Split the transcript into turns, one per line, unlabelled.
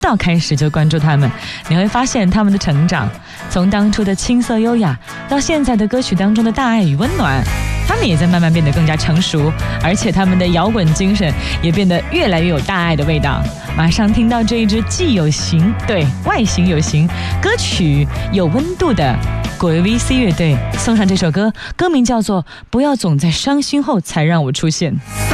道开始就关注他们，你会发现他们的成长，从当初的青涩优雅，到现在的歌曲当中的大爱与温暖。他们也在慢慢变得更加成熟，而且他们的摇滚精神也变得越来越有大爱的味道。马上听到这一支既有型，对，外形有型，歌曲有温度的鬼 VC 乐队送上这首歌，歌名叫做《不要总在伤心后才让我出现》。